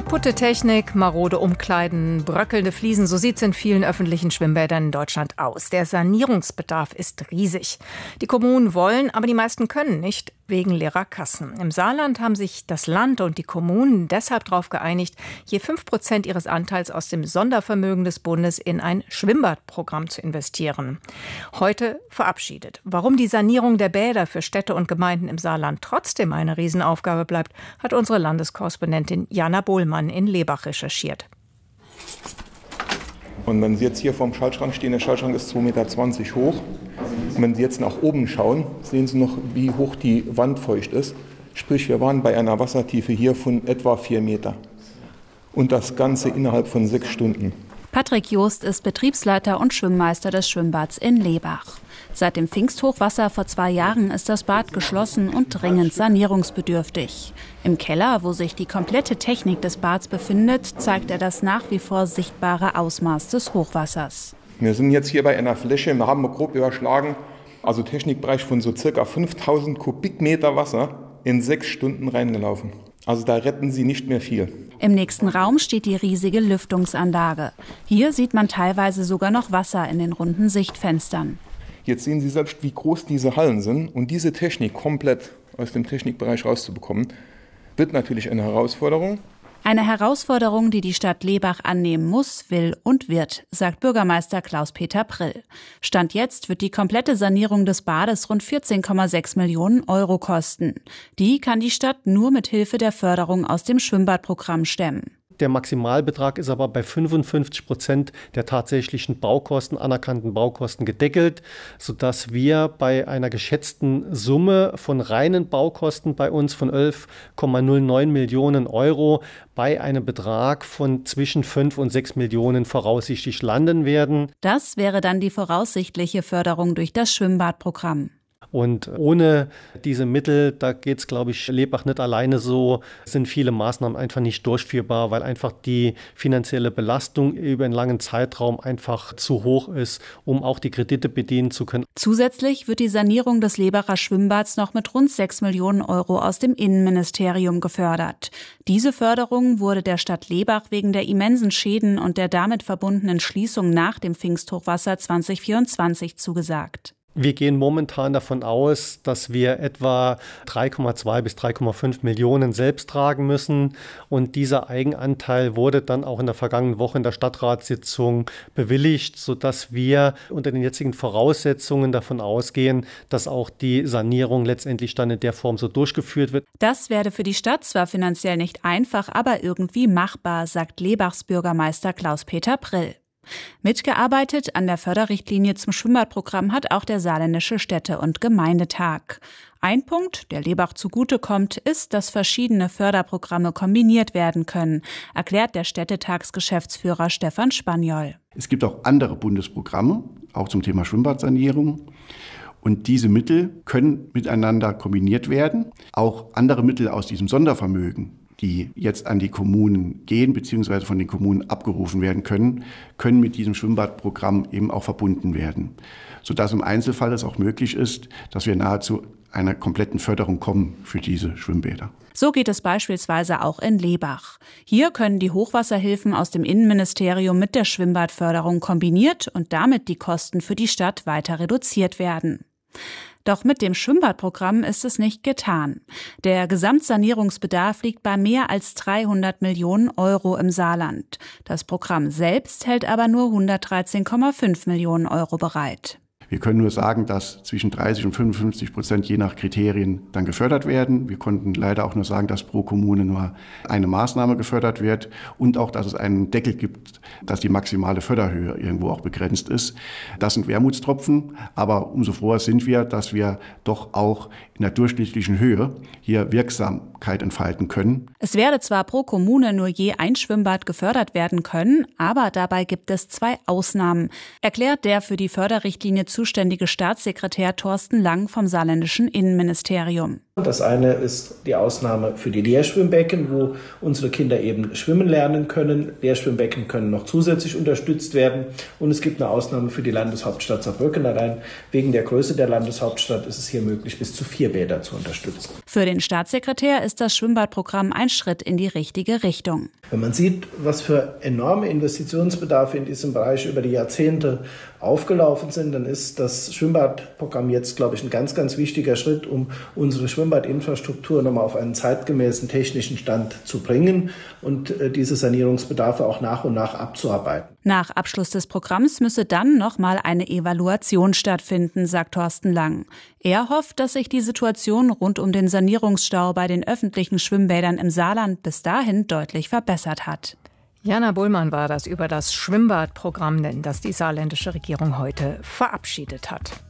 Kaputte Technik, marode Umkleiden, bröckelnde Fliesen, so sieht es in vielen öffentlichen Schwimmbädern in Deutschland aus. Der Sanierungsbedarf ist riesig. Die Kommunen wollen, aber die meisten können nicht, wegen leerer Kassen. Im Saarland haben sich das Land und die Kommunen deshalb darauf geeinigt, je 5% ihres Anteils aus dem Sondervermögen des Bundes in ein Schwimmbadprogramm zu investieren. Heute verabschiedet. Warum die Sanierung der Bäder für Städte und Gemeinden im Saarland trotzdem eine Riesenaufgabe bleibt, hat unsere Landeskorrespondentin Jana Bohlmann in Lebach recherchiert. Und wenn Sie jetzt hier vorm Schaltschrank stehen, der Schaltschrank ist 2,20 Meter hoch. Und wenn Sie jetzt nach oben schauen, sehen Sie noch, wie hoch die Wand feucht ist. Sprich, wir waren bei einer Wassertiefe hier von etwa 4 Meter. Und das Ganze innerhalb von 6 Stunden. Patrick Joost ist Betriebsleiter und Schwimmmeister des Schwimmbads in Lebach. Seit dem Pfingsthochwasser vor 2 Jahren ist das Bad geschlossen und dringend sanierungsbedürftig. Im Keller, wo sich die komplette Technik des Bads befindet, zeigt er das nach wie vor sichtbare Ausmaß des Hochwassers. Wir sind jetzt hier bei einer Fläche, wir haben grob überschlagen, also Technikbereich von so circa 5000 Kubikmeter Wasser in 6 Stunden reingelaufen. Also da retten Sie nicht mehr viel. Im nächsten Raum steht die riesige Lüftungsanlage. Hier sieht man teilweise sogar noch Wasser in den runden Sichtfenstern. Jetzt sehen Sie selbst, wie groß diese Hallen sind. Und diese Technik komplett aus dem Technikbereich rauszubekommen, wird natürlich eine Herausforderung. Eine Herausforderung, die die Stadt Lebach annehmen muss, will und wird, sagt Bürgermeister Klaus-Peter Prill. Stand jetzt wird die komplette Sanierung des Bades rund 14,6 Millionen Euro kosten. Die kann die Stadt nur mit Hilfe der Förderung aus dem Schwimmbadprogramm stemmen. Der Maximalbetrag ist aber bei 55% der tatsächlichen Baukosten, anerkannten Baukosten gedeckelt, sodass wir bei einer geschätzten Summe von reinen Baukosten bei uns von 11,09 Millionen Euro bei einem Betrag von zwischen 5 und 6 Millionen voraussichtlich landen werden. Das wäre dann die voraussichtliche Förderung durch das Schwimmbadprogramm. Und ohne diese Mittel, da geht es, glaube ich, Lebach nicht alleine so, sind viele Maßnahmen einfach nicht durchführbar, weil einfach die finanzielle Belastung über einen langen Zeitraum einfach zu hoch ist, um auch die Kredite bedienen zu können. Zusätzlich wird die Sanierung des Lebacher Schwimmbads noch mit rund 6 Millionen Euro aus dem Innenministerium gefördert. Diese Förderung wurde der Stadt Lebach wegen der immensen Schäden und der damit verbundenen Schließung nach dem Pfingsthochwasser 2024 zugesagt. Wir gehen momentan davon aus, dass wir etwa 3,2 bis 3,5 Millionen selbst tragen müssen. Und dieser Eigenanteil wurde dann auch in der vergangenen Woche in der Stadtratssitzung bewilligt, sodass wir unter den jetzigen Voraussetzungen davon ausgehen, dass auch die Sanierung letztendlich dann in der Form so durchgeführt wird. Das werde für die Stadt zwar finanziell nicht einfach, aber irgendwie machbar, sagt Lebachs Bürgermeister Klaus-Peter Prill. Mitgearbeitet an der Förderrichtlinie zum Schwimmbadprogramm hat auch der Saarländische Städte- und Gemeindetag. Ein Punkt, der Lebach zugutekommt, ist, dass verschiedene Förderprogramme kombiniert werden können, erklärt der Städtetagsgeschäftsführer Stefan Spaniol. Es gibt auch andere Bundesprogramme, auch zum Thema Schwimmbadsanierung. Und diese Mittel können miteinander kombiniert werden. Auch andere Mittel aus diesem Sondervermögen, die jetzt an die Kommunen gehen bzw. von den Kommunen abgerufen werden können, können mit diesem Schwimmbadprogramm eben auch verbunden werden, sodass im Einzelfall es auch möglich ist, dass wir nahezu einer kompletten Förderung kommen für diese Schwimmbäder. So geht es beispielsweise auch in Lebach. Hier können die Hochwasserhilfen aus dem Innenministerium mit der Schwimmbadförderung kombiniert und damit die Kosten für die Stadt weiter reduziert werden. Doch mit dem Schwimmbadprogramm ist es nicht getan. Der Gesamtsanierungsbedarf liegt bei mehr als 300 Millionen Euro im Saarland. Das Programm selbst hält aber nur 113,5 Millionen Euro bereit. Wir können nur sagen, dass zwischen 30 und 55% je nach Kriterien dann gefördert werden. Wir konnten leider auch nur sagen, dass pro Kommune nur eine Maßnahme gefördert wird und auch, dass es einen Deckel gibt, dass die maximale Förderhöhe irgendwo auch begrenzt ist. Das sind Wermutstropfen, aber umso froher sind wir, dass wir doch auch in der durchschnittlichen Höhe hier Wirksamkeit entfalten können. Es werde zwar pro Kommune nur je ein Schwimmbad gefördert werden können, aber dabei gibt es 2 Ausnahmen, erklärt der für die Förderrichtlinie zuständige Staatssekretär Thorsten Lang vom saarländischen Innenministerium. Das eine ist die Ausnahme für die Lehrschwimmbecken, wo unsere Kinder eben schwimmen lernen können. Lehrschwimmbecken können noch zusätzlich unterstützt werden. Und es gibt eine Ausnahme für die Landeshauptstadt Saarbrücken. Allein wegen der Größe der Landeshauptstadt ist es hier möglich, bis zu 4 Bäder zu unterstützen. Für den Staatssekretär ist das Schwimmbadprogramm ein Schritt in die richtige Richtung. Wenn man sieht, was für enorme Investitionsbedarfe in diesem Bereich über die Jahrzehnte aufgelaufen sind, dann ist das Schwimmbadprogramm jetzt, glaube ich, ein ganz, ganz wichtiger Schritt, um unsere Schwimmbadinfrastruktur nochmal auf einen zeitgemäßen technischen Stand zu bringen und diese Sanierungsbedarfe auch nach und nach abzuarbeiten. Nach Abschluss des Programms müsse dann nochmal eine Evaluation stattfinden, sagt Thorsten Lang. Er hofft, dass sich die Situation rund um den Sanierungsstau bei den öffentlichen Schwimmbädern im Saarland bis dahin deutlich verbessert hat. Jana Bullmann war das über das Schwimmbadprogramm, das die saarländische Regierung heute verabschiedet hat.